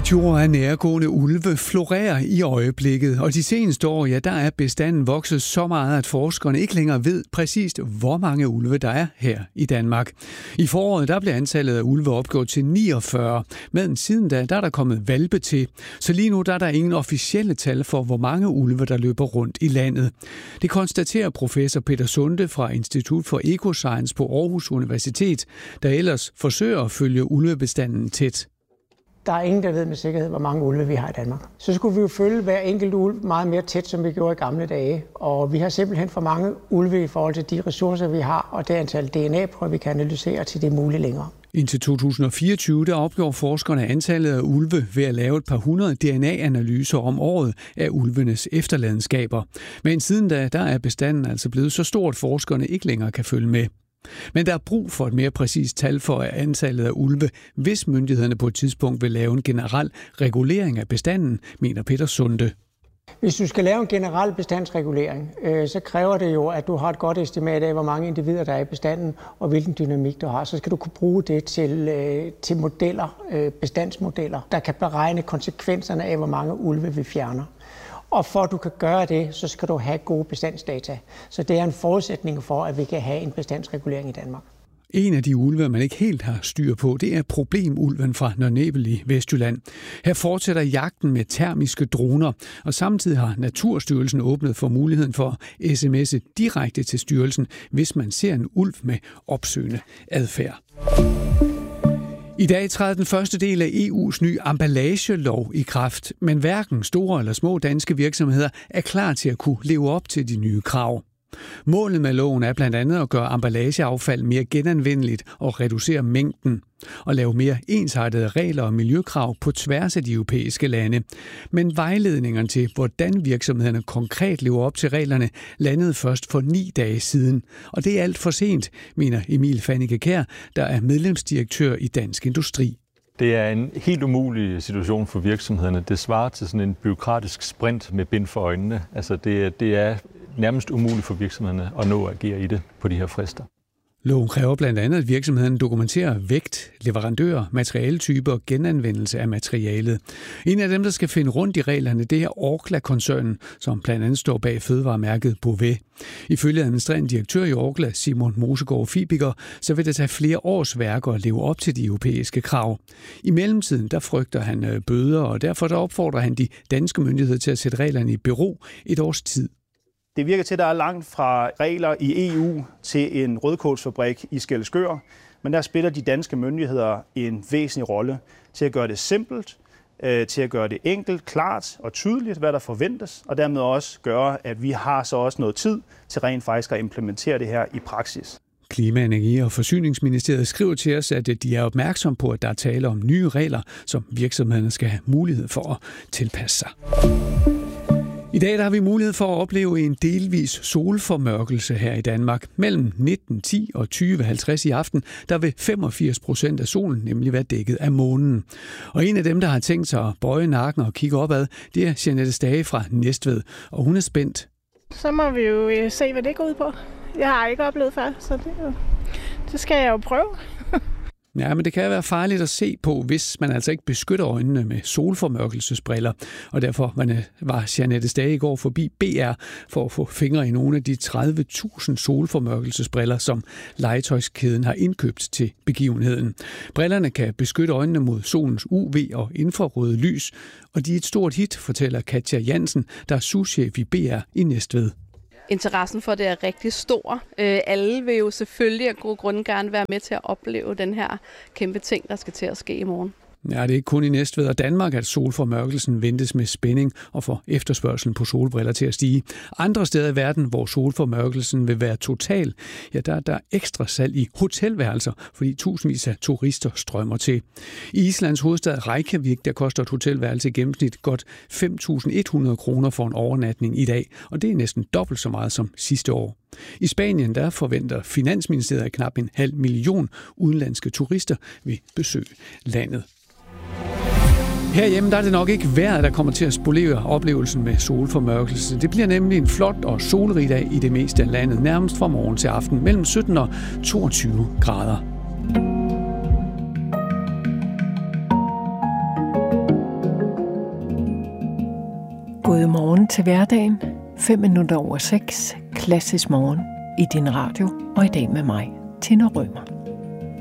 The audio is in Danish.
Videoer af nærgående ulve florerer i øjeblikket, og de seneste år, der er bestanden vokset så meget, at forskerne ikke længere ved præcist, hvor mange ulve der er her i Danmark. I foråret, der blev antallet af ulve opgjort til 49, men siden da, der er der kommet hvalpe til. Så lige nu, der er der ingen officielle tal for, hvor mange ulve, der løber rundt i landet. Det konstaterer professor Peter Sunde fra Institut for Ecoscience på Aarhus Universitet, der ellers forsøger at følge ulvebestanden tæt. Der er ingen, der ved med sikkerhed, hvor mange ulve vi har i Danmark. Så skulle vi jo følge hver enkelt ulv meget mere tæt, som vi gjorde i gamle dage. Og vi har simpelthen for mange ulve i forhold til de ressourcer, vi har, og det antal DNA-prøver, vi kan analysere til det muligt længere. Indtil 2024, der opgjorde forskerne antallet af ulve ved at lave et par hundrede DNA-analyser om året af ulvenes efterladenskaber. Men siden da, der er bestanden altså blevet så stort, at forskerne ikke længere kan følge med. Men der er brug for et mere præcist tal for antallet af ulve, hvis myndighederne på et tidspunkt vil lave en generel regulering af bestanden, mener Peter Sunde. Hvis du skal lave en generel bestandsregulering, så kræver det jo, at du har et godt estimat af, hvor mange individer der er i bestanden, og hvilken dynamik du har. Så skal du kunne bruge det til modeller, bestandsmodeller, der kan beregne konsekvenserne af, hvor mange ulve vi fjerner. Og for at du kan gøre det, så skal du have gode bestandsdata. Så det er en forudsætning for, at vi kan have en bestandsregulering i Danmark. En af de ulve, man ikke helt har styr på, det er problemulven fra Nørre Nebel i Vestjylland. Her fortsætter jagten med termiske droner, og samtidig har Naturstyrelsen åbnet for muligheden for at sms'e direkte til styrelsen, hvis man ser en ulv med opsøgende adfærd. I dag træder den første del af EU's nye emballagelov i kraft, men hverken store eller små danske virksomheder er klar til at kunne leve op til de nye krav. Målet med loven er blandt andet at gøre emballageaffald mere genanvendeligt og reducere mængden, og lave mere ensartede regler og miljøkrav på tværs af de europæiske lande. Men vejledningerne til, hvordan virksomhederne konkret lever op til reglerne, landede først for 9 dage siden. Og det er alt for sent, mener Emil Fannike Kjær, der er medlemsdirektør i Dansk Industri. Det er en helt umulig situation for virksomhederne. Det svarer til sådan en bureaukratisk sprint med bind for øjnene. Altså det er nærmest umuligt for virksomhederne at nå at agere i det på de her frister. Loven kræver blandt andet, at virksomheden dokumenterer vægt, leverandører, materialetyper og genanvendelse af materialet. En af dem, der skal finde rundt i reglerne, det er Orkla-koncernen, som blandt andet står bag fødevaremærket Beauvais. Ifølge administrerende direktør i Orkla, Simon Mosegaard Fibiger, så vil det tage flere års værker at leve op til de europæiske krav. I mellemtiden, der frygter han bøder, og derfor der opfordrer han de danske myndigheder til at sætte reglerne i bero et års tid. Det virker til, at der er langt fra regler i EU til en rødkålsfabrik i Skælskør, men der spiller de danske myndigheder en væsentlig rolle til at gøre det simpelt, til at gøre det enkelt, klart og tydeligt, hvad der forventes, og dermed også gøre, at vi har så også noget tid til rent faktisk at implementere det her i praksis. Klima-, Energi- og Forsyningsministeriet skriver til os, at de er opmærksom på, at der er tale om nye regler, som virksomhederne skal have mulighed for at tilpasse sig. I dag der har vi mulighed for at opleve en delvis solformørkelse her i Danmark. Mellem 19.10 og 20.50 i aften, der vil 85% af solen nemlig være dækket af månen. Og en af dem, der har tænkt sig at bøje nakken og kigge opad, det er Jeanette Stage fra Næstved, og hun er spændt. Så må vi jo se, hvad det går ud på. Jeg har ikke oplevet før, så det skal jeg jo prøve. Ja, men det kan være farligt at se på, hvis man altså ikke beskytter øjnene med solformørkelsesbriller. Og derfor var Jeanette Stage i går forbi BR for at få fingre i nogle af de 30.000 solformørkelsesbriller, som legetøjskæden har indkøbt til begivenheden. Brillerne kan beskytte øjnene mod solens UV- og infrarøde lys, og de er et stort hit, fortæller Katja Jansen, der er souschef i BR i Næstved. Interessen for det er rigtig stor. Alle vil jo selvfølgelig af gode grunde gerne være med til at opleve den her kæmpe ting, der skal til at ske i morgen. Ja, det er ikke kun i Næstved og Danmark, at solformørkelsen ventes med spænding og får efterspørgselen på solbriller til at stige. Andre steder i verden, hvor solformørkelsen vil være total, ja, der er der ekstra salg i hotelværelser, fordi tusindvis af turister strømmer til. I Islands hovedstad Reykjavik, der koster et hotelværelse i gennemsnit godt 5.100 kroner for en overnatning i dag, og det er næsten dobbelt så meget som sidste år. I Spanien der forventer Finansministeriet, at knap 500.000 udenlandske turister vil besøge landet. Herhjemme der er det nok ikke vejret, der kommer til at spolere oplevelsen med solformørkelse. Det bliver nemlig en flot og solrig dag i det meste af landet, nærmest fra morgen til aften, mellem 17 og 22 grader. God morgen til hverdagen. 5 minutter over 6. Klassisk morgen i din radio. Og i dag med mig, Tina Rømer.